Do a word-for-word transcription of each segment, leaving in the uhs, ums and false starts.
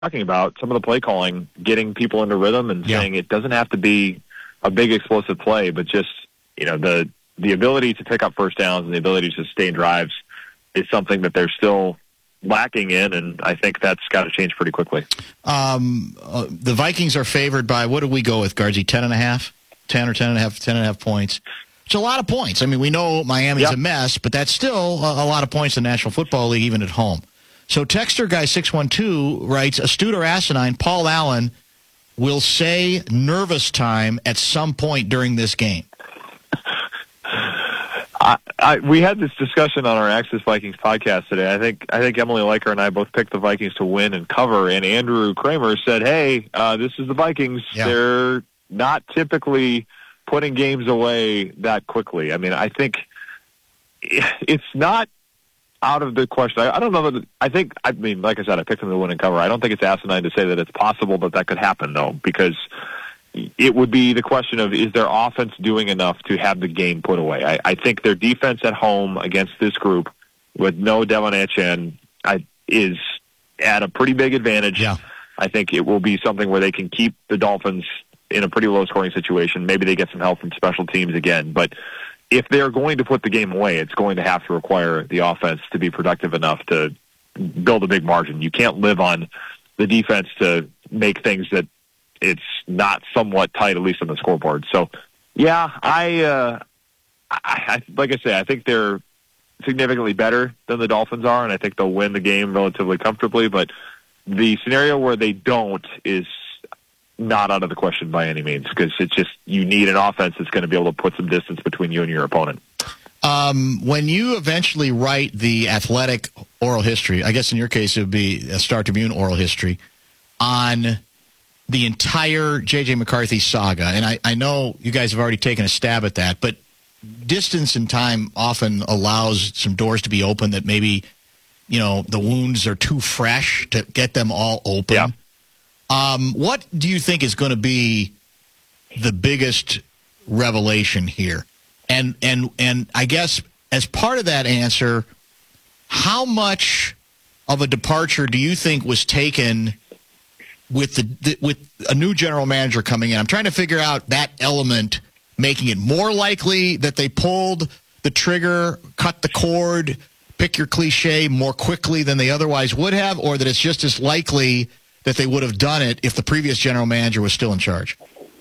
talking about, some of the play calling, getting people into rhythm and yeah. saying it doesn't have to be a big explosive play, but just, you know, the the ability to pick up first downs and the ability to sustain drives is something that they're still lacking in, and I think that's got to change pretty quickly. Um, uh, the Vikings are favored by, what do we go with, Guardsy, ten and a half? ten or ten and a half, ten and a half points. It's a lot of points. I mean, we know Miami's yep. a mess, but that's still a, a lot of points in the National Football League, even at home. So Texter Guy six one two writes, astute or asinine, Paul Allen will say nervous time at some point during this game. I, I, we had this discussion on our Axis Vikings podcast today. I think I think Emily Leiker and I both picked the Vikings to win and cover, and Andrew Kramer said, hey, uh, this is the Vikings. Yeah. They're not typically putting games away that quickly. I mean, I think it's not out of the question. I, I don't know that – I think – I mean, like I said, I picked them to win and cover. I don't think it's asinine to say that it's possible that that could happen, though, because – it would be the question of, is their offense doing enough to have the game put away? I, I think their defense at home against this group with no Devon Achane I, is at a pretty big advantage. Yeah. I think it will be something where they can keep the Dolphins in a pretty low-scoring situation. Maybe they get some help from special teams again. But if they're going to put the game away, it's going to have to require the offense to be productive enough to build a big margin. You can't live on the defense to make things that it's not somewhat tight, at least on the scoreboard. So, yeah, I, uh, I, I, like I say, I think they're significantly better than the Dolphins are, and I think they'll win the game relatively comfortably. But the scenario where they don't is not out of the question by any means, because it's just you need an offense that's going to be able to put some distance between you and your opponent. Um, when you eventually write the Athletic oral history, I guess in your case it would be a Star Tribune oral history, on the entire J J. McCarthy saga, and I, I know you guys have already taken a stab at that, but distance and time often allows some doors to be open that maybe, you know, the wounds are too fresh to get them all open. Yeah. Um, what do you think is going to be the biggest revelation here? And, and, and I guess as part of that answer, how much of a departure do you think was taken with the, the with a new general manager coming in? I'm trying to figure out that element, making it more likely that they pulled the trigger, cut the cord, pick your cliche, more quickly than they otherwise would have, or that it's just as likely that they would have done it if the previous general manager was still in charge.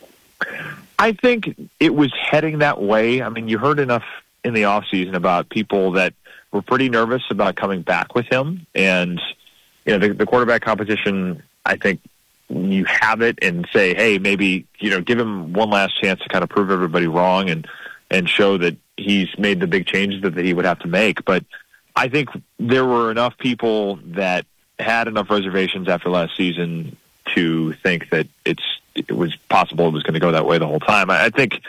I think it was heading that way. I mean, you heard enough in the offseason about people that were pretty nervous about coming back with him. And, you know, the, the quarterback competition, I think, you have it and say, hey, maybe, you know, give him one last chance to kind of prove everybody wrong and, and show that he's made the big changes that, that he would have to make. But I think there were enough people that had enough reservations after last season to think that it's it was possible it was going to go that way the whole time. I, I think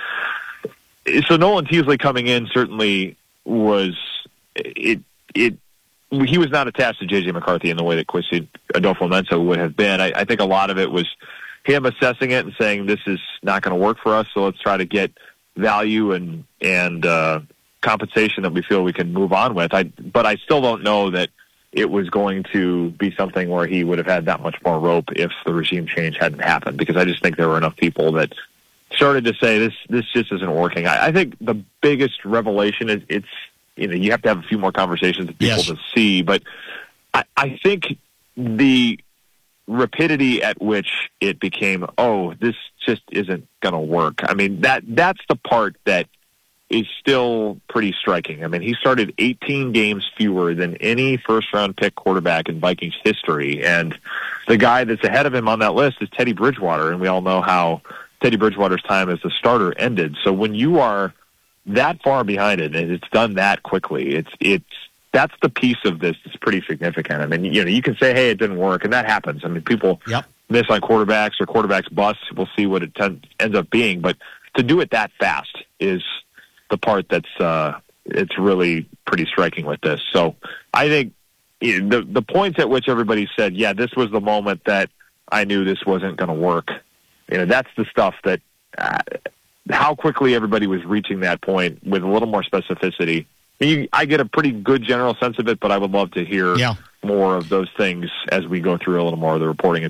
so. Nolan Teasley coming in certainly was it it. He was not attached to J J. McCarthy in the way that Kwesi Adolfo-Mensa would have been. I, I think a lot of it was him assessing it and saying, this is not going to work for us, so let's try to get value and and uh, compensation that we feel we can move on with. I, but I still don't know that it was going to be something where he would have had that much more rope if the regime change hadn't happened, because I just think there were enough people that started to say, this this just isn't working. I, I think the biggest revelation is it's, you know, you have to have a few more conversations with people yes. to see, but I, I think the rapidity at which it became, oh, this just isn't going to work. I mean, that that's the part that is still pretty striking. I mean, he started eighteen games fewer than any first-round pick quarterback in Vikings history, and the guy that's ahead of him on that list is Teddy Bridgewater, and we all know how Teddy Bridgewater's time as the starter ended. So when you are that far behind it, and it's done that quickly, it's it's that's the piece of this that's pretty significant. I mean, you know, you can say, hey, it didn't work, and that happens. I mean, people yep. miss on quarterbacks or quarterbacks bust. We'll see what it ten- ends up being, but to do it that fast is the part that's uh, it's really pretty striking with this. So I think you know, the the points at which everybody said, yeah, this was the moment that I knew this wasn't going to work. You know, that's the stuff that uh, how quickly everybody was reaching that point with a little more specificity I, mean, you, I get a pretty good general sense of it, but I would love to hear yeah. more of those things as we go through a little more of the reporting.